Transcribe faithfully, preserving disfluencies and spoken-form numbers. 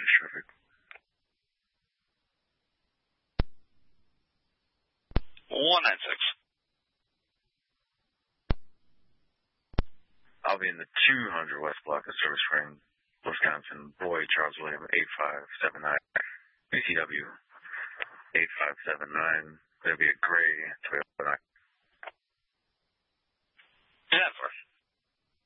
traffic. one nine six. I'll be in the two hundred West Block of Silver Spring, Wisconsin. Boy, Charles William, eight five seven nine. B C W, eight five seven nine. There'll be a gray Toyota. ten four.